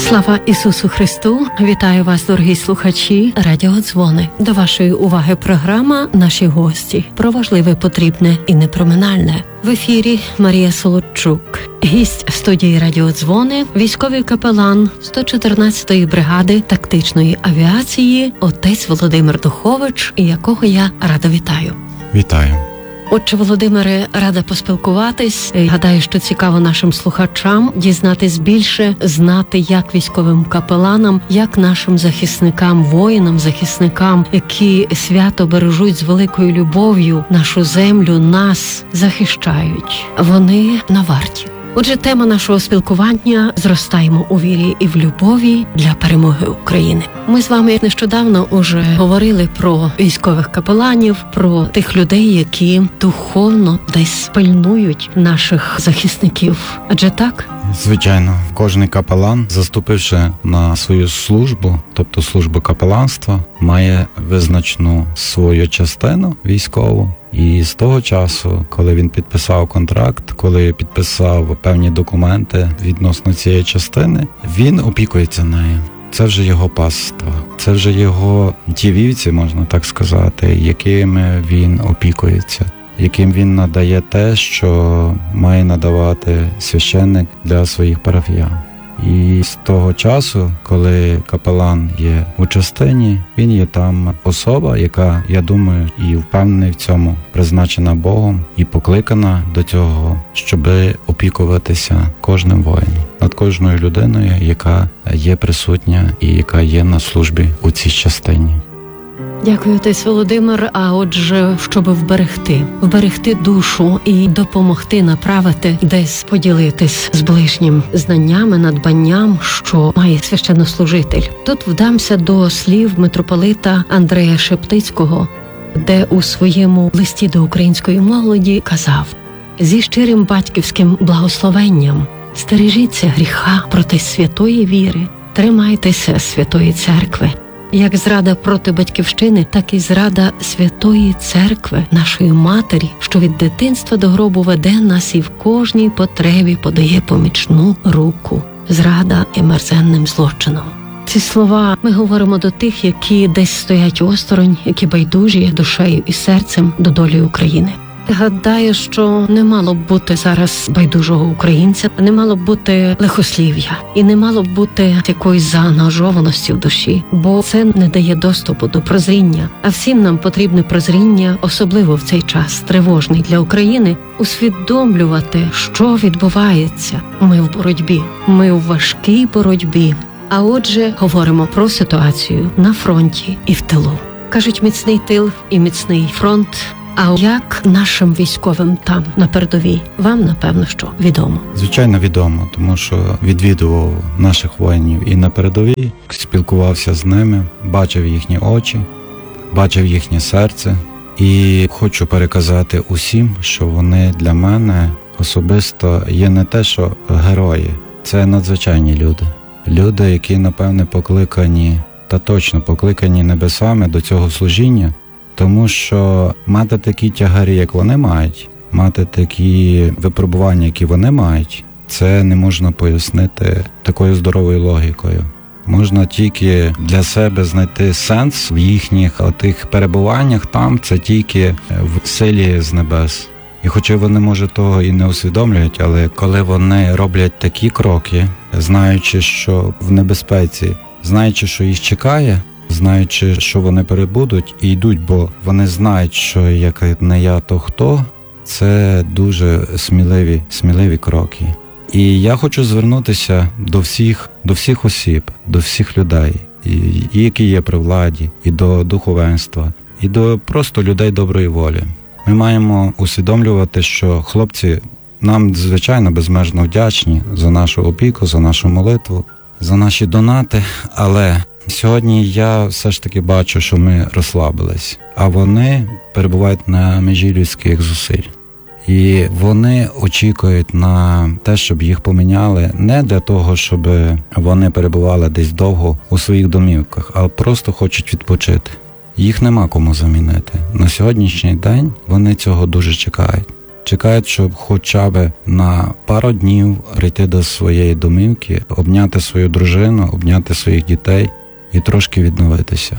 Слава Ісусу Христу! Вітаю вас, дорогі слухачі радіодзвони. До вашої уваги програма «Наші гості» про важливе, потрібне і непроминальне. В ефірі Марія Солодчук. Гість студії радіодзвони, військовий капелан 114-ї бригади тактичної авіації отець Володимир Духович, якого я рада вітаю. Вітаю. Отче Володимире, рада поспілкуватись. Гадаю, що цікаво нашим слухачам дізнатись більше, знати, як військовим капеланам, як нашим захисникам, воїнам, захисникам, які свято бережуть з великою любов'ю нашу землю, нас захищають. Вони на варті. Отже, тема нашого спілкування – зростаємо у вірі і в любові для перемоги України. Ми з вами нещодавно уже говорили про військових капеланів, про тих людей, які духовно десь пильнують наших захисників. Адже так? Звичайно, кожний капелан, заступивши на свою службу, тобто службу капеланства, має визначену свою частину військову. І з того часу, коли він підписав контракт, коли підписав певні документи відносно цієї частини, він опікується нею. Це вже його паства, це вже його ті вівці, можна так сказати, якими він опікується, яким він надає те, що має надавати священник для своїх парафіян. І з того часу, коли капелан є у частині, він є там особа, яка, я думаю, і впевнений в цьому, призначена Богом і покликана до цього, щоби опікуватися кожним воїном, над кожною людиною, яка є присутня і яка є на службі у цій частині. Дякую, отець Володимир. А отже, щоб вберегти душу і допомогти направити, десь поділитись з ближнім знаннями, надбанням, що має священнослужитель. Тут вдамся до слів митрополита Андрея Шептицького, де у своєму листі до української молоді казав: «Зі щирим батьківським благословенням стережіться гріха проти святої віри, тримайтеся святої церкви». Як зрада проти батьківщини, так і зрада святої церкви, нашої матері, що від дитинства до гробу веде нас і в кожній потребі подає помічну руку. Зрада є мерзенним злочином. Ці слова ми говоримо до тих, які десь стоять осторонь, які байдужі душею і серцем до долі України. Гадаю, що не мало б бути зараз байдужого українця, не мало б бути лихослів'я і не мало б бути якоїсь заангажованості в душі, бо це не дає доступу до прозріння. А всім нам потрібне прозріння, особливо в цей час тривожний для України, усвідомлювати, що відбувається. Ми в боротьбі, ми в важкій боротьбі. А отже, говоримо про ситуацію на фронті і в тилу. Кажуть, міцний тил і міцний фронт. А як нашим військовим там, на передовій, вам, напевно, що відомо? Звичайно, відомо, тому що відвідував наших воїнів і на передовій, спілкувався з ними, бачив їхні очі, бачив їхнє серце. І хочу переказати усім, що вони для мене особисто є не те, що герої, це надзвичайні люди. Люди, які, напевне, покликані, та точно покликані небесами до цього служіння. Тому що мати такі тягарі, як вони мають, мати такі випробування, які вони мають, це не можна пояснити такою здоровою логікою. Можна тільки для себе знайти сенс в їхніх отих перебуваннях там, це тільки в силі з небес. І хоча вони, може, того і не усвідомлюють, але коли вони роблять такі кроки, знаючи, що в небезпеці, знаючи, що їх чекає, знаючи, що вони перебудуть і йдуть, бо вони знають, що як не я, то хто, це дуже сміливі кроки. І я хочу звернутися до всіх осіб, до всіх людей, і які є при владі, і до духовенства, і до просто людей доброї волі. Ми маємо усвідомлювати, що хлопці нам, звичайно, безмежно вдячні за нашу опіку, за нашу молитву, за наші донати, але сьогодні я все ж таки бачу, що ми розслабились, а вони перебувають на межі людських зусиль. І вони очікують на те, щоб їх поміняли не для того, щоб вони перебували десь довго у своїх домівках, а просто хочуть відпочити. Їх нема кому замінити. На сьогоднішній день вони цього дуже чекають. Чекають, щоб хоча б на пару днів прийти до своєї домівки, обняти свою дружину, обняти своїх дітей і трошки відновитися.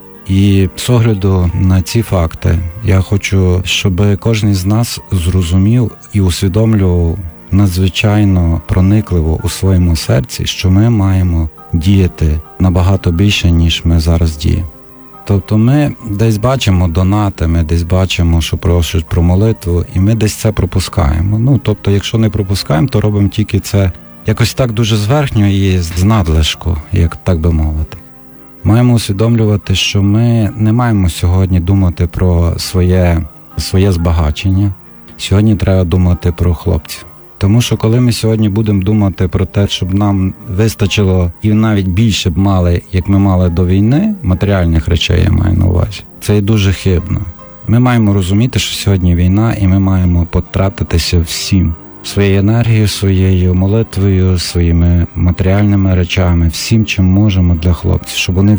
І з огляду на ці факти я хочу, щоб кожен з нас зрозумів і усвідомлював надзвичайно проникливо у своєму серці, що ми маємо діяти набагато більше, ніж ми зараз діємо. Тобто ми десь бачимо донати, ми десь бачимо, що просять про молитву, і ми десь це пропускаємо. Тобто, якщо не пропускаємо, то робимо тільки це якось так дуже зверхньо і з надлишку, як так би мовити. Маємо усвідомлювати, що ми не маємо сьогодні думати про своє збагачення. Сьогодні треба думати про хлопців. Тому що коли ми сьогодні будемо думати про те, щоб нам вистачило і навіть більше б мали, як ми мали до війни, матеріальних речей я маю на увазі, це і дуже хибно. Ми маємо розуміти, що сьогодні війна, і ми маємо потратитися всім. Своєю енергією, своєю молитвою, своїми матеріальними речами, всім, чим можемо для хлопців, щоб вони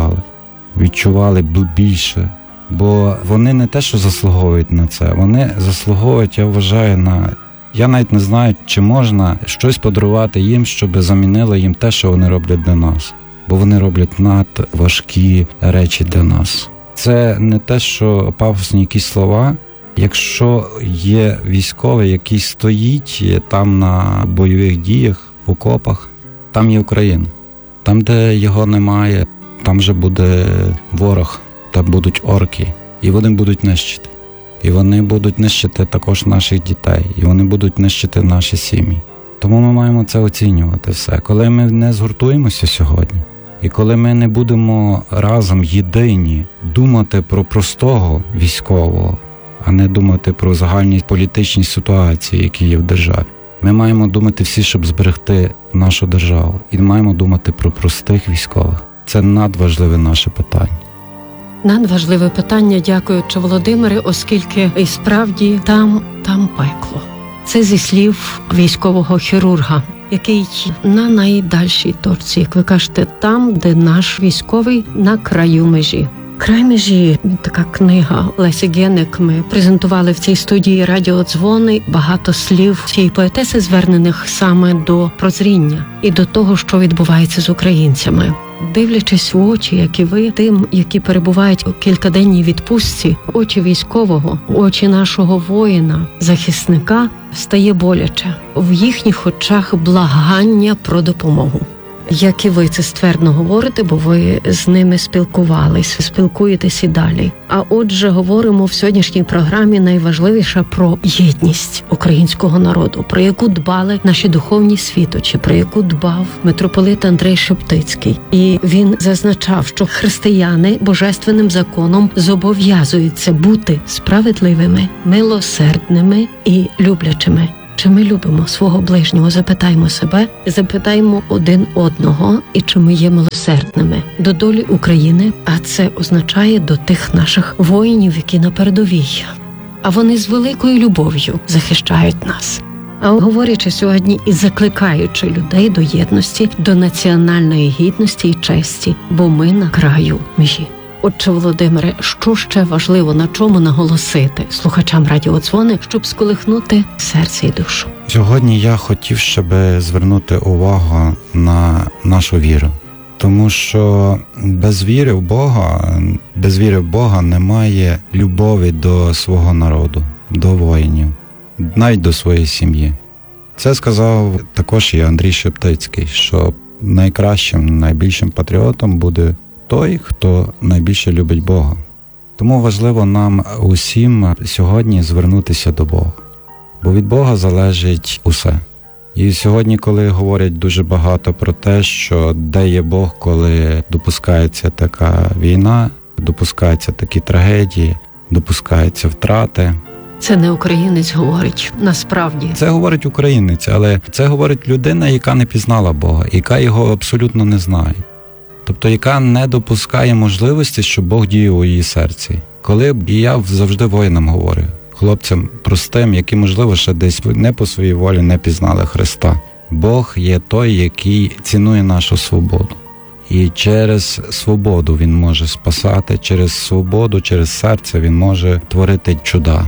відчували більше. Бо вони не те, що заслуговують на це, вони заслуговують, я вважаю, я навіть не знаю, чи можна щось подарувати їм, щоб замінило їм те, що вони роблять для нас. Бо вони роблять надважкі речі для нас. Це не те, що пафосні якісь слова. Якщо є військовий, який стоїть там на бойових діях, в окопах, там є Україна. Там, де його немає, там вже буде ворог, там будуть орки, і вони будуть нищити. І вони будуть нищити також наших дітей, і вони будуть нищити наші сім'ї. Тому ми маємо це оцінювати все. Коли ми не згуртуємося сьогодні, і коли ми не будемо разом єдині думати про простого військового, а не думати про загальні політичні ситуації, які є в державі, ми маємо думати всі, щоб зберегти нашу державу. І маємо думати про простих військових. Це надважливе наше питання. Надважливе питання, дякуючи, Володимире, оскільки і справді там пекло. Це зі слів військового хірурга, який на найдальшій точці, як ви кажете, там, де наш військовий на краю межі. «Край межі» – така книга Лесі Генек. Ми презентували в цій студії «Радіодзвони» багато слів цієї поетеси, звернених саме до прозріння і до того, що відбувається з українцями. Дивлячись в очі, як і ви, тим, які перебувають у кількаденній відпустці, очі військового, очі нашого воїна, захисника, стає боляче. В їхніх очах благання про допомогу. Як і ви це ствердно говорите, бо ви з ними спілкуєтесь і далі. А отже, говоримо в сьогоднішній програмі найважливіше про єдність українського народу, про яку дбали наші духовні світочі, про яку дбав митрополит Андрей Шептицький. І він зазначав, що християни божественним законом зобов'язуються бути справедливими, милосердними і люблячими. Чи ми любимо свого ближнього? Запитаймо себе, запитаймо один одного, і чи ми є милосердними до долі України, а це означає до тих наших воїнів, які на передовій. А вони з великою любов'ю захищають нас. А говорячи сьогодні і закликаючи людей до єдності, до національної гідності і честі, бо ми на краю межі. Отже, Володимире, що ще важливо, на чому наголосити слухачам радіодзвони, щоб сколихнути серце і душу? Сьогодні я хотів, щоб звернути увагу на нашу віру. Тому що без віри в Бога немає любові до свого народу, до воїнів, навіть до своєї сім'ї. Це сказав також і Андрій Шептицький, що найкращим, найбільшим патріотом буде той, хто найбільше любить Бога. Тому важливо нам усім сьогодні звернутися до Бога. Бо від Бога залежить усе. І сьогодні, коли говорять дуже багато про те, що де є Бог, коли допускається така війна, допускаються такі трагедії, допускаються втрати. Це не українець говорить, насправді. Це говорить українець, але це говорить людина, яка не пізнала Бога, яка його абсолютно не знає. Тобто, яка не допускає можливості, щоб Бог діяв у її серці. І я завжди воїнам говорю, хлопцям простим, які, можливо, ще десь не по своїй волі не пізнали Христа. Бог є той, який цінує нашу свободу. І через свободу Він може спасати, через свободу, через серце Він може творити чуда.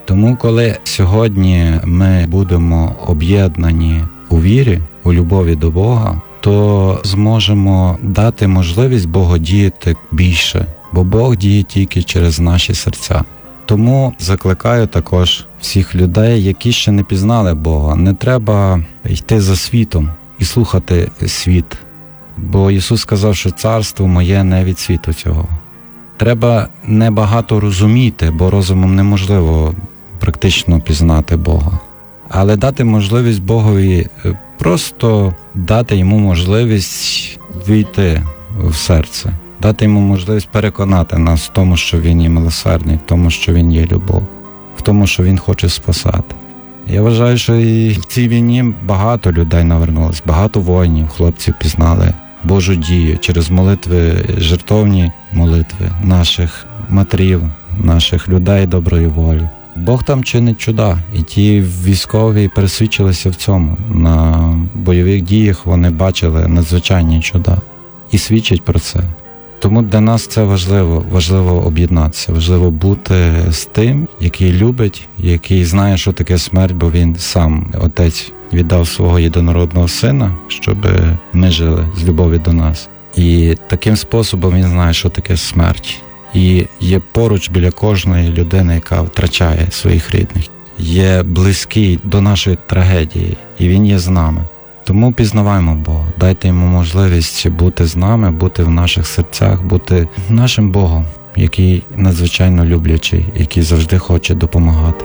Тому, коли сьогодні ми будемо об'єднані у вірі, у любові до Бога, то зможемо дати можливість Богу діяти більше, бо Бог діє тільки через наші серця. Тому закликаю також всіх людей, які ще не пізнали Бога. Не треба йти за світом і слухати світ, бо Ісус сказав, що царство моє не від світу цього. Треба небагато розуміти, бо розумом неможливо практично пізнати Бога. Але дати можливість Богові, просто дати Йому можливість війти в серце, дати Йому можливість переконати нас в тому, що Він є милосердний, в тому, що Він є любов, в тому, що Він хоче спасати. Я вважаю, що і в цій війні багато людей навернулось, багато воїнів, хлопців пізнали Божу дію через молитви, жертовні молитви наших матерів, наших людей доброї волі. Бог там чинить чуда, і ті військові пересвідчилися в цьому. На бойових діях вони бачили надзвичайні чуда і свідчать про це. Тому для нас це важливо об'єднатися, важливо бути з тим, який любить, який знає, що таке смерть, бо він сам, Отець, віддав свого єдинородного Сина, щоб ми жили з любові до нас. І таким способом він знає, що таке смерть. І є поруч біля кожної людини, яка втрачає своїх рідних. Є близький до нашої трагедії, і він є з нами. Тому пізнаваємо Бога, дайте Йому можливість бути з нами, бути в наших серцях, бути нашим Богом, який надзвичайно люблячий, який завжди хоче допомагати.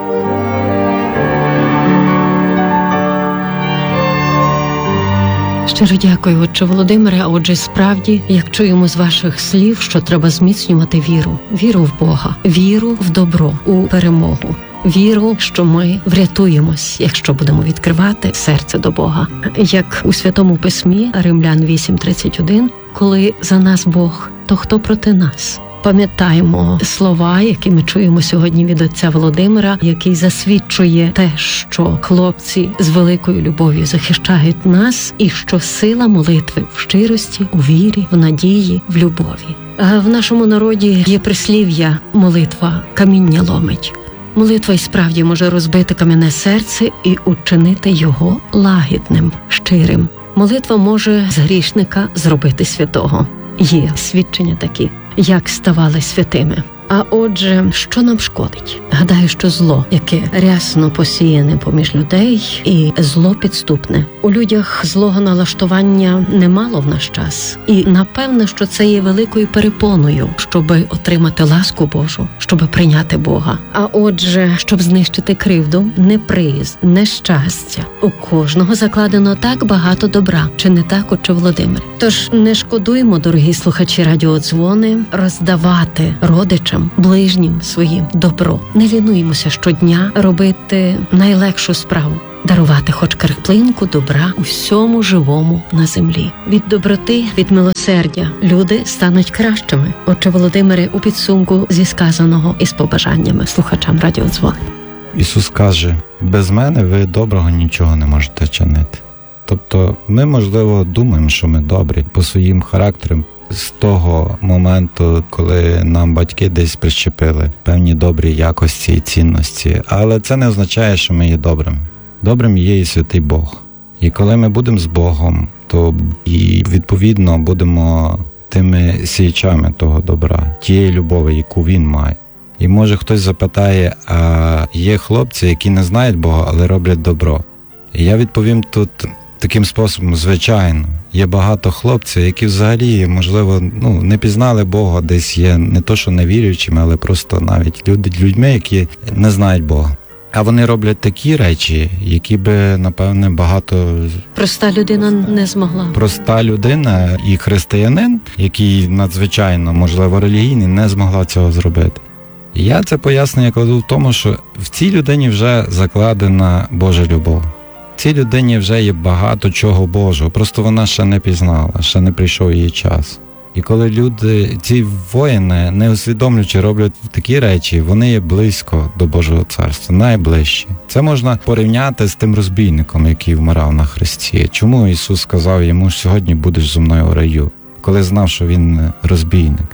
Щиро дякую, отче Володимире. А отже, справді, як чуємо з ваших слів, що треба зміцнювати віру. Віру в Бога, віру в добро, у перемогу. Віру, що ми врятуємось, якщо будемо відкривати серце до Бога. Як у Святому Письмі, Римлян 8:31, коли за нас Бог, то хто проти нас? Пам'ятаємо слова, які ми чуємо сьогодні від отця Володимира, який засвідчує те, що хлопці з великою любов'ю захищають нас, і що сила молитви в щирості, у вірі, в надії, в любові. А в нашому народі є прислів'я «молитва каміння ломить». Молитва й справді може розбити кам'яне серце і учинити його лагідним, щирим. Молитва може з грішника зробити святого. Є свідчення такі, як ставали святими. А отже, що нам шкодить? Гадаю, що зло, яке рясно посіяне поміж людей, і зло підступне. У людях злого налаштування немало в наш час. І напевно, що це є великою перепоною, щоб отримати ласку Божу, щоб прийняти Бога. А отже, щоб знищити кривду, неприязд, нещастя. У кожного закладено так багато добра. Чи не так, отче Володимире? Тож не шкодуймо, дорогі слухачі радіодзвони, роздавати родичам, ближнім своїм добро. Не лінуємося щодня робити найлегшу справу. Дарувати хоч краплинку добра усьому живому на землі. Від доброти, від милосердя люди стануть кращими. Отче Володимире, у підсумку зі сказаного із побажаннями слухачам радіодзвони. Ісус каже, без мене ви доброго нічого не можете чинити. Тобто ми, можливо, думаємо, що ми добрі по своїм характерам, з того моменту, коли нам батьки десь прищепили певні добрі якості і цінності. Але це не означає, що ми є добрими. Добрим є і святий Бог. І коли ми будемо з Богом, то і відповідно будемо тими сіячами того добра, тієї любові, яку Він має. І може хтось запитає, а є хлопці, які не знають Бога, але роблять добро. І я відповім тут таким способом, звичайно. Є багато хлопців, які взагалі, можливо, не пізнали Бога, десь є не то, що невіруючими, але просто навіть людьми, які не знають Бога. А вони роблять такі речі, які би, напевне, багато... Проста людина не змогла. Проста людина і християнин, який надзвичайно, можливо, релігійний, не змогла цього зробити. І я це пояснення кладу в тому, що в цій людині вже закладена Божа любов. В цій людині вже є багато чого Божого, просто вона ще не пізнала, ще не прийшов її час. І коли люди, ці воїни, не усвідомлюючи, роблять такі речі, вони є близько до Божого Царства, найближчі. Це можна порівняти з тим розбійником, який вмирав на хресті. Чому Ісус сказав йому, що сьогодні будеш зі мною у раю, коли знав, що він розбійник?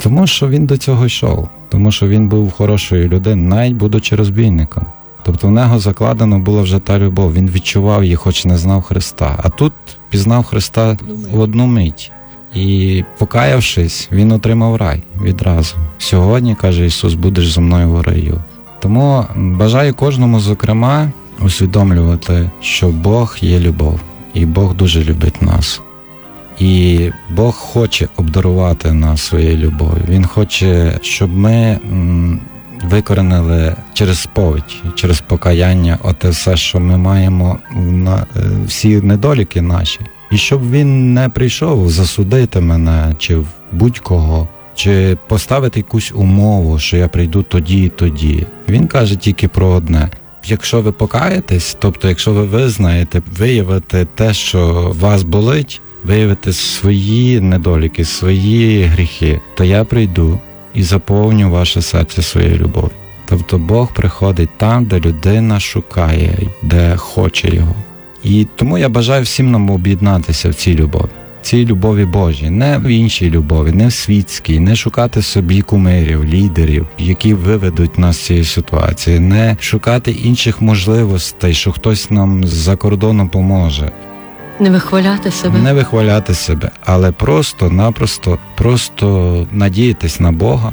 Тому що він до цього йшов, тому що він був хорошою людиною, навіть будучи розбійником. Тобто в нього закладено була вже та любов, він відчував її, хоч не знав Христа. А тут пізнав Христа в одну мить. І покаявшись, він отримав рай відразу. Сьогодні, каже Ісус, будеш зі мною в раю. Тому бажаю кожному, зокрема, усвідомлювати, що Бог є любов, і Бог дуже любить нас. І Бог хоче обдарувати нас своєю любов'ю. Він хоче, щоб ми викоренили через сповідь, через покаяння оте все, що ми маємо, всі недоліки наші. І щоб він не прийшов засудити мене, чи будь-кого, чи поставити якусь умову, що я прийду тоді і тоді. Він каже тільки про одне. Якщо ви покаєтесь, тобто якщо ви визнаєте, виявите те, що вас болить, виявити свої недоліки, свої гріхи, то я прийду і заповню ваше серце своєю любов'ю. Тобто Бог приходить там, де людина шукає, де хоче його. І тому я бажаю всім нам об'єднатися в цій любові. Цій любові Божій, не в іншій любові, не в світській, не шукати собі кумирів, лідерів, які виведуть нас з цієї ситуації, не шукати інших можливостей, що хтось нам з-за кордону поможе. Не вихваляти себе, але просто-напросто надіятись на Бога.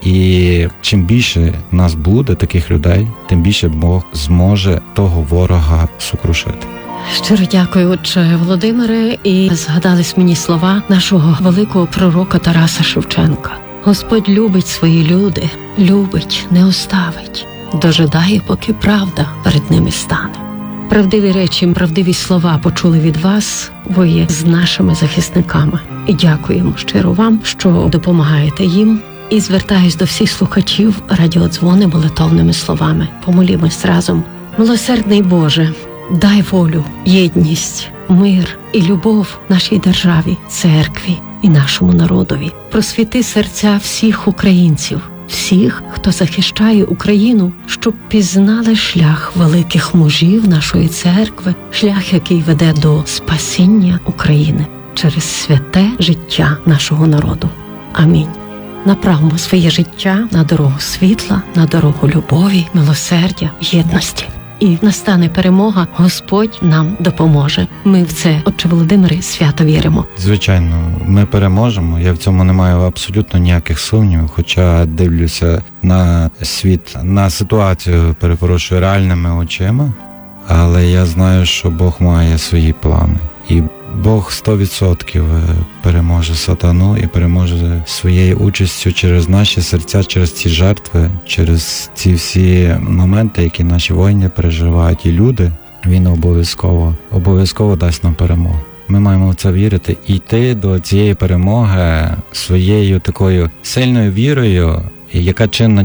І чим більше нас буде, таких людей, тим більше Бог зможе того ворога сокрушити. Щиро дякую, отче Володимире, і згадались мені слова нашого великого пророка Тараса Шевченка. Господь любить свої люди, любить, не оставить, дожидає, поки правда перед ними стане. Правдиві речі, правдиві слова почули від вас, ви є з нашими захисниками. І дякуємо щиро вам, що допомагаєте їм. І звертаюсь до всіх слухачів радіодзвони молитовними словами. Помолімось разом. Милосердний Боже, дай волю, єдність, мир і любов нашій державі, церкві і нашому народові. Просвіти серця всіх українців, всіх, хто захищає Україну, щоб пізнали шлях великих мужів нашої церкви, шлях, який веде до спасіння України через святе життя нашого народу. Амінь. Направимо своє життя на дорогу світла, на дорогу любові, милосердя, єдності. І настане перемога, Господь нам допоможе. Ми в це, отче Володимире, свято віримо. Звичайно, ми переможемо. Я в цьому не маю абсолютно ніяких сумнівів, хоча дивлюся на світ, на ситуацію, перепрошую, реальними очима. Але я знаю, що Бог має свої плани. І Бог 100% переможе сатану і переможе своєю участю через наші серця, через ці жертви, через ці всі моменти, які наші воїни переживають, і люди, він обов'язково дасть нам перемогу. Ми маємо в це вірити і йти до цієї перемоги своєю такою сильною вірою, яка чинна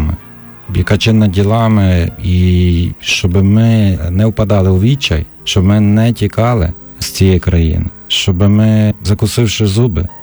ділами, і щоб ми не впадали у відчай, щоб ми не тікали з цієї країни, щоб ми, закусивши зуби,